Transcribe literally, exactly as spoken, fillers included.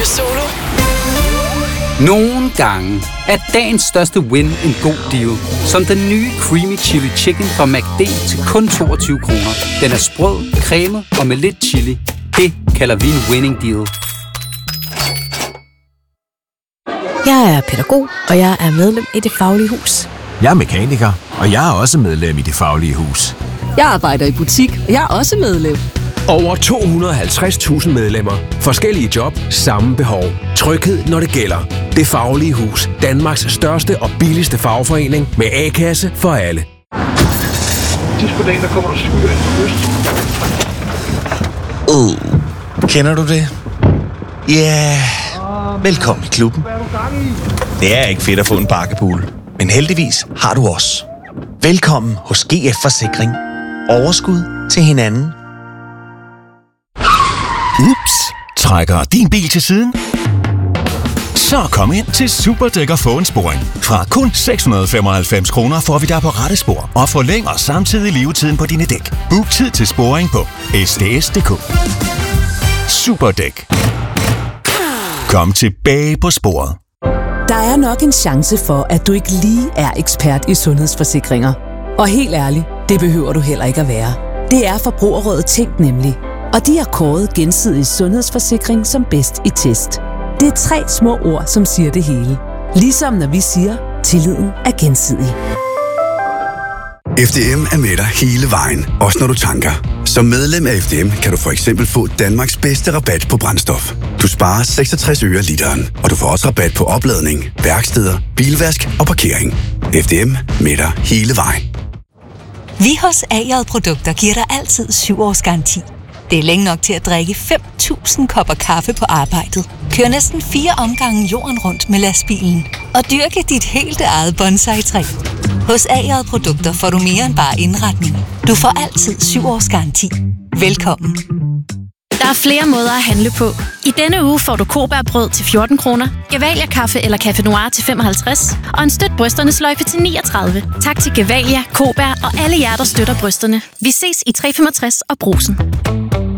Radio Solo. Nogle gange er dagens største win en god deal. Som den nye Creamy Chili Chicken fra McD til kun toogtyve kroner. Den er sprød, cremet og med lidt chili. Det kalder vi en winning deal. Jeg er pædagog, og jeg er medlem i Det Faglige Hus. Jeg er mekaniker, og jeg er også medlem i Det Faglige Hus. Jeg arbejder i butik, og jeg er også medlem. Over to hundrede og halvtreds tusind medlemmer. Forskellige job, samme behov. Tryghed, når det gælder. Det Faglige Hus. Danmarks største og billigste fagforening med A-kasse for alle. Sidst på dagen, der kommer der skyer ind på øst. Uh, kender du det? Ja, yeah. Velkommen i klubben. Det er ikke fedt at få en bakkepool, men heldigvis har du os. Velkommen hos G F Forsikring. Overskud til hinanden. Ups, trækker din bil til siden? Så kom ind til Superdæk og få en sporing. Fra kun seks hundrede og femoghalvfems kroner får vi dig på rette spor og forlænger samtidig levetiden på dine dæk. Book tid til sporing på s d s punktum d k. Superdæk. Kom tilbage på sporet. Der er nok en chance for, at du ikke lige er ekspert i sundhedsforsikringer. Og helt ærligt, det behøver du heller ikke at være. Det er Forbrugerrådet Tænk nemlig. Og de har kåret Gensidig Sundhedsforsikring som bedst i test. Det er tre små ord, som siger det hele. Ligesom når vi siger, tilliden er gensidig. F D M er med dig hele vejen, også når du tanker. Som medlem af F D M kan du for eksempel få Danmarks bedste rabat på brændstof. Du sparer seksogtres øre literen, og du får også rabat på opladning, værksteder, bilvask og parkering. F D M med dig hele vejen. Vi hos A J Produkter giver dig altid syv års garanti. Det er længe nok til at drikke fem tusind kopper kaffe på arbejdet. Kør næsten fire omgange jorden rundt med lastbilen. Og dyrke dit helt eget bonsai-træ. Hos A J Produkter får du mere end bare indretning. Du får altid syv års garanti. Velkommen. Der er flere måder at handle på. I denne uge får du Kobærbrød til fjorten kroner, Gevalia kaffe eller Café Noir til femoghalvtreds og en støt brysternes sløjfe til niogtredive. Tak til Gevalia, Kobær og alle jer, der støtter brysterne. Vi ses i tre femogtres og Brugsen.